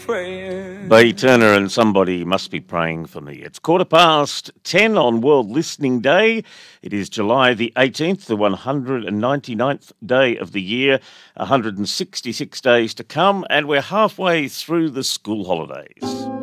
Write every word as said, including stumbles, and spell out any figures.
praying. Bay Turner and Somebody Must Be Praying for Me. It's quarter past ten on World Listening Day. It is July the eighteenth, the one hundred ninety-ninth day of the year, one hundred sixty-six days to come, and we're halfway through the school holidays.